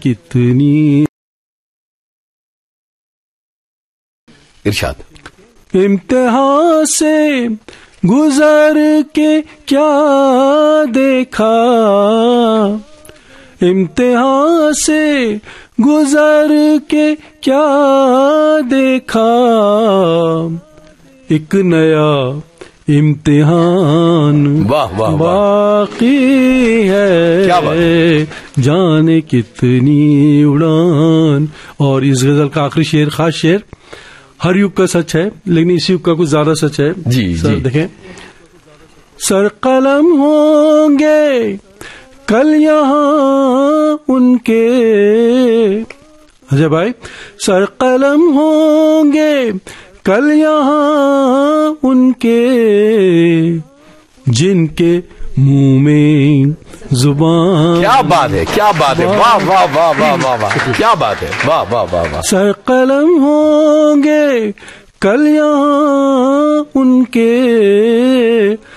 کتنی. ارشاد. امتحان سے گزر کے کیا دیکھا, امتحان سے گزر کے کیا دیکھا, ایک نیا امتحان باقی ہے, جانے کتنی اڑان. اور اس غزل کا آخری شعر خاص شعر ہر یوگ کا سچ ہے, لیکن اس یوگ کا کچھ زیادہ سچ ہے. جی جی دیکھیں, سر قلم ہوں گے کل یہاں ان کے, اجے بھائی, سر قلم ہوں گے کل یہاں ان کے, جن کے منہ میں زبان. کیا بات ہے, کیا بات ہے, واہ واہ واہ واہ واہ واہ, کیا بات ہے, واہ واہ واہ واہ. سر قلم ہوں گے کل یہاں ان کے,